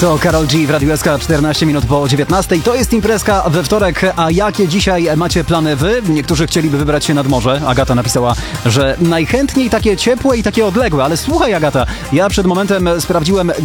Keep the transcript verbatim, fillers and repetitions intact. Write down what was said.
To Karol G w Radiu S K, czternaście minut po dziewiętnastej. To jest imprezka we wtorek, a jakie dzisiaj macie plany wy? Niektórzy chcieliby wybrać się nad morze. Agata napisała, że najchętniej takie ciepłe i takie odległe. Ale słuchaj, Agata, ja przed momentem sprawdziłem